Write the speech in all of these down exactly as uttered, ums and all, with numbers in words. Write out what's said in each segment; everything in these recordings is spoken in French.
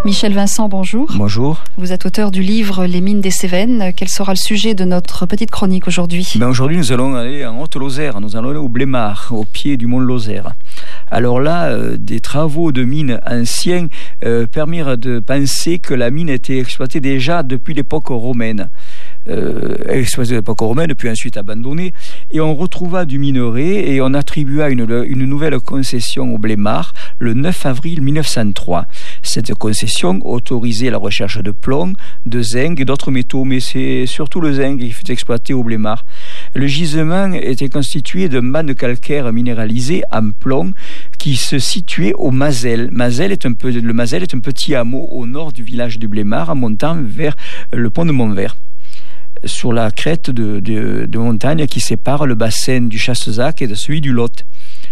Michel Vincent, bonjour. Bonjour. Vous êtes auteur du livre Les mines des Cévennes. Quel sera le sujet de notre petite chronique aujourd'hui ? Ben aujourd'hui, nous allons aller en Haute-Lozère. Nous allons aller au Blémard, au pied du mont Lozère. Alors là, euh, des travaux de mines anciens euh, permirent de penser que la mine était exploitée déjà depuis l'époque romaine. Euh, exploitée à l'époque romaine, puis ensuite abandonnée. Et on retrouva du minerai et on attribua une, une nouvelle concession au Blémard le neuf avril mille neuf cent trois. Cette concession autorisait la recherche de plomb, de zinc et d'autres métaux, mais c'est surtout le zinc qui fut exploité au Blémard. Le gisement était constitué de bandes calcaires minéralisées en plomb qui se situait au Mazel. Mazel est un peu, le Mazel est un petit hameau au nord du village du Blémard en montant vers le pont de Montvert, sur la crête de, de, de montagne qui sépare le bassin du Chassezac et de celui du Lot.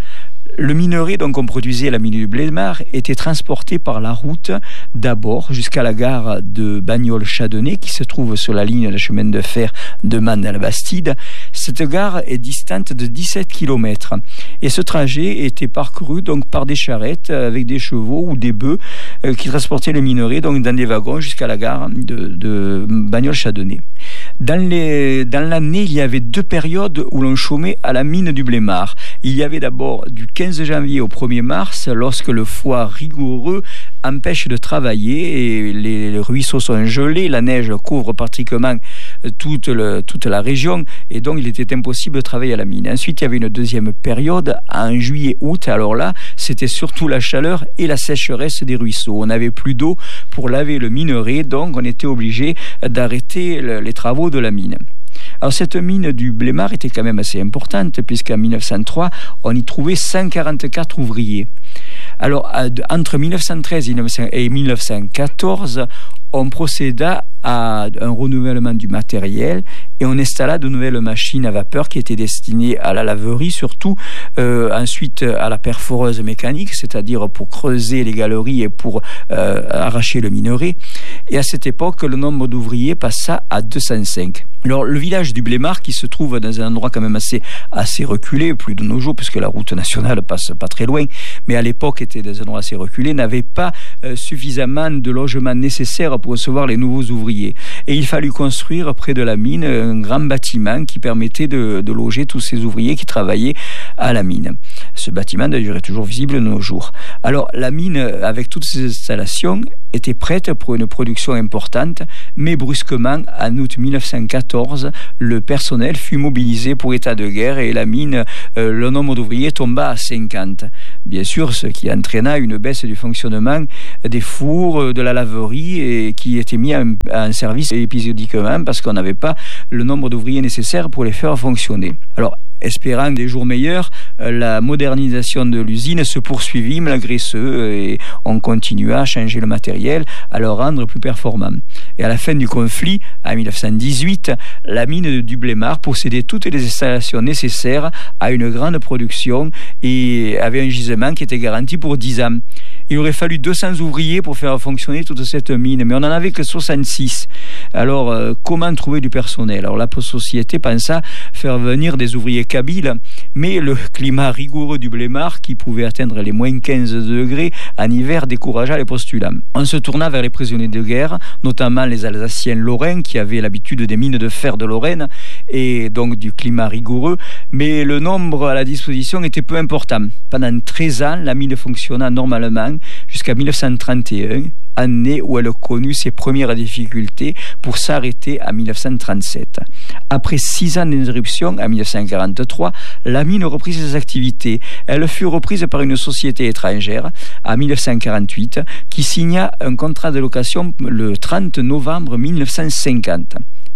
Le minerai donc qu'on produisait à la mine du Blémard était transporté par la route d'abord jusqu'à la gare de Bagnols-Châdenay qui se trouve sur la ligne de chemin de fer de Mende à la Bastide. Cette gare est distante de dix-sept kilomètres et ce trajet était parcouru donc par des charrettes avec des chevaux ou des bœufs euh, qui transportaient le minerai donc dans des wagons jusqu'à la gare de, de Bagnols-Châdenay. Dans, les, dans l'année, il y avait deux périodes où l'on chômait à la mine du Blémard. Il y avait d'abord du quinze janvier au premier mars, lorsque le froid rigoureux empêche de travailler et les, les ruisseaux sont gelés, la neige couvre pratiquement toute, le, toute la région et donc il était impossible de travailler à la mine. Ensuite, il y avait une deuxième période en juillet-août. Alors là, c'était surtout la chaleur et la sécheresse des ruisseaux. On n'avait plus d'eau pour laver le minerai, donc on était obligé d'arrêter le, les travaux de la mine. Alors cette mine du Blémard était quand même assez importante puisqu'en mille neuf cent trois, on y trouvait cent quarante-quatre ouvriers. Alors entre mille neuf cent treize et mille neuf cent quatorze, on procéda à un renouvellement du matériel et on installa de nouvelles machines à vapeur qui étaient destinées à la laverie, surtout euh, ensuite à la perforeuse mécanique, c'est-à-dire pour creuser les galeries et pour euh, arracher le minerai. Et à cette époque, le nombre d'ouvriers passa à deux cent cinq. Alors le village du Blémard, qui se trouve dans un endroit quand même assez, assez reculé, plus de nos jours, puisque la route nationale passe pas très loin, mais à l'époque était dans un endroit assez reculé, n'avait pas euh, suffisamment de logements nécessaires pour recevoir les nouveaux ouvriers. Et il fallut construire près de la mine un grand bâtiment qui permettait de, de loger tous ces ouvriers qui travaillaient à la mine. Ce bâtiment d'ailleurs est toujours visible de nos jours. Alors la mine, avec toutes ces installations, était prête pour une production importante, mais brusquement, en août mille neuf cent quatorze, le personnel fut mobilisé pour état de guerre et la mine, euh, le nombre d'ouvriers tomba à cinquante. Bien sûr, ce qui entraîna une baisse du fonctionnement des fours, de la laverie, et qui étaient mis en, en service épisodiquement parce qu'on n'avait pas le nombre d'ouvriers nécessaires pour les faire fonctionner. Alors, espérant des jours meilleurs, la modernisation de l'usine se poursuivit malgré ce et on continua à changer le matériel, à le rendre plus performant. Et à la fin du conflit, en mille neuf cent dix-huit, la mine du Blémard possédait toutes les installations nécessaires à une grande production et avait un gisement qui était garanti pour dix ans. Il aurait fallu deux cents ouvriers pour faire fonctionner toute cette mine, mais on n'en avait que soixante-six. Alors, euh, comment trouver du personnel ? Alors, la société pensa faire venir des ouvriers kabyles, mais le climat rigoureux du Blémard, qui pouvait atteindre les moins quinze degrés en hiver, découragea les postulants. On se tourna vers les prisonniers de guerre, notamment les Alsaciens lorrains, qui avaient l'habitude des mines de fer de Lorraine, et donc du climat rigoureux, mais le nombre à la disposition était peu important. Pendant treize ans, la mine fonctionna normalement, jusqu'à mille neuf cent trente et un, année où elle connut ses premières difficultés pour s'arrêter en mille neuf cent trente-sept. Après six ans d'interruption, en mille neuf cent quarante-trois, la mine reprit ses activités. Elle fut reprise par une société étrangère en mille neuf cent quarante-huit qui signa un contrat de location le trente novembre mille neuf cent cinquante.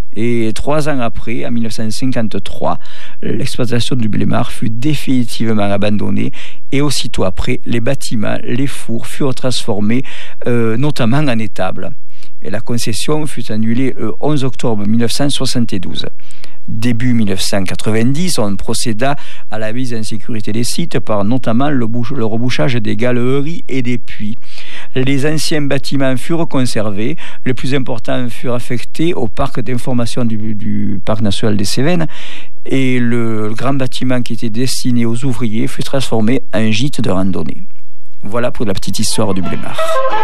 Et trois ans après, en mille neuf cent cinquante-trois, l'exploitation du Blémard fut définitivement abandonnée et aussitôt après, les bâtiments, les fours furent transformés, euh, notamment en étables. Et la concession fut annulée le onze octobre mille neuf cent soixante-douze. Début mille neuf cent quatre-vingt-dix, on procéda à la mise en sécurité des sites par notamment le, bouche, le rebouchage des galeries et des puits. Les anciens bâtiments furent conservés, les plus importants furent affectés au parc d'information du, du parc national des Cévennes et le, le grand bâtiment qui était destiné aux ouvriers fut transformé en gîte de randonnée. Voilà pour la petite histoire du Blémard.